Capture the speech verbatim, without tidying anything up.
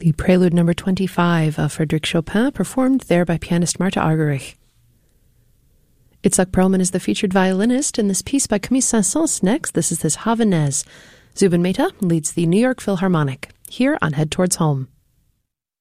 The Prelude number twenty-five of Frédéric Chopin, performed there by pianist Marta Argerich. Itzhak Perlman is the featured violinist in this piece by Camille Saint-Saëns. Next, this is this Havanaise. Zubin Mehta leads the New York Philharmonic, here on Head Towards Home.